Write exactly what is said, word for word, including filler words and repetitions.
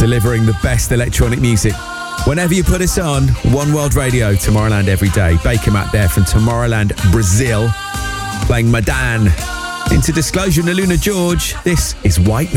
delivering the best electronic music. Whenever you put us on, One World Radio, Tomorrowland every day. Baker Matt there from Tomorrowland, Brazil, playing Madan. Into Disclosure and Luna George, this is White Noise.